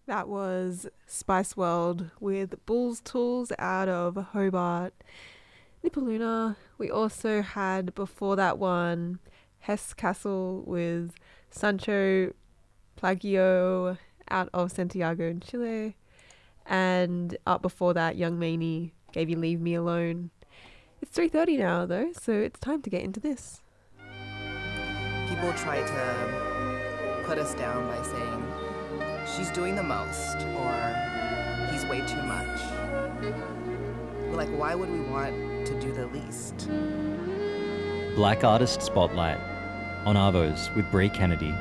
That was Spice World with Bulls Tools out of Hobart, Nipaluna. We also had before that one Hess Castle with Sancho Plagio out of Santiago in Chile. And up before that, Young Maney gave you Leave Me Alone. It's 3:30 now though, so it's time to get into this. People try to put us down by saying, she's doing the most, or he's way too much. We're like, why would we want to do the least? Black Artist Spotlight on Arvos with Bree Kennedy.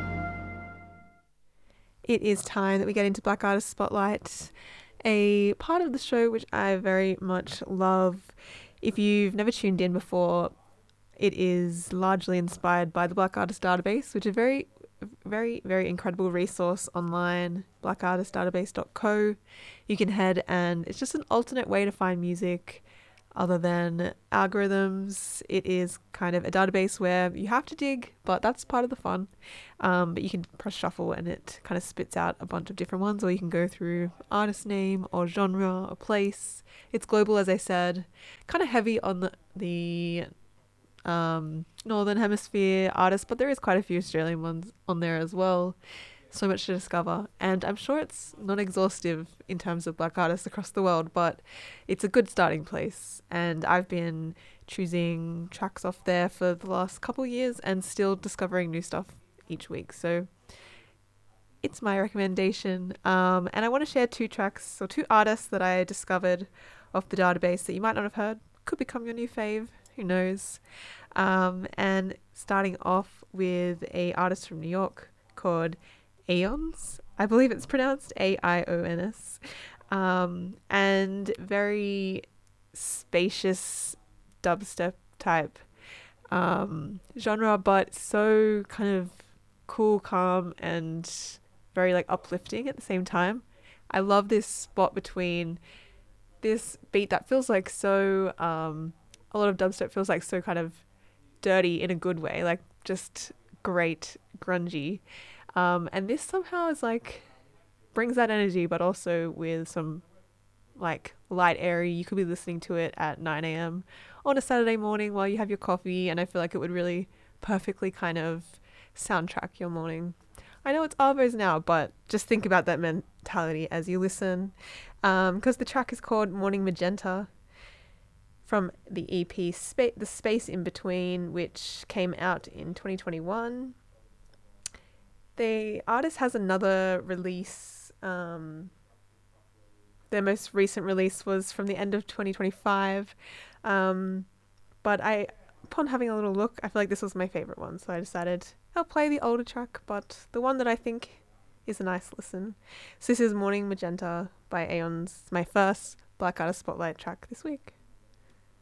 It is time that we get into Black Artist Spotlight, a part of the show which I very much love. If you've never tuned in before, it is largely inspired by the Black Artist Database, which is a very, very incredible resource online, blackartistdatabase.co. You can head and it's just an alternate way to find music other than algorithms. It is kind of a database where you have to dig, but that's part of the fun. But you can press shuffle and it kind of spits out a bunch of different ones, or you can go through artist name or genre or place. It's global, as I said, kind of heavy on the Northern Hemisphere artists, but there is quite a few Australian ones on there as well. So much to discover, and I'm sure it's not exhaustive in terms of black artists across the world, but it's a good starting place. And I've been choosing tracks off there for the last couple of years and still discovering new stuff each week, so it's my recommendation. And I want to share two tracks or two artists that I discovered off the database that you might not have heard, could become your new fave, who knows. And starting off with a artist from New York called Aeons. I believe it's pronounced Aions. And very spacious dubstep type genre, but so kind of cool, calm, and very like uplifting at the same time. I love this spot between this beat that feels like so a lot of dubstep feels like so kind of dirty in a good way, like just great grungy, and this somehow is like brings that energy, but also with some like light airy. You could be listening to it at 9 a.m. on a Saturday morning while you have your coffee, and I feel like it would really perfectly kind of soundtrack your morning. I know it's Arvos now, but just think about that mentality as you listen, because the track is called Morning Magenta from the EP The Space in Between, which came out in 2021. The artist has another release. Their most recent release was from the end of 2025. But upon having a little look, I feel like this was my favorite one, so I decided I'll play the older track, but the one that I think is a nice listen. So this is Morning Magenta by Aeons, my first Black Artist Spotlight track this week.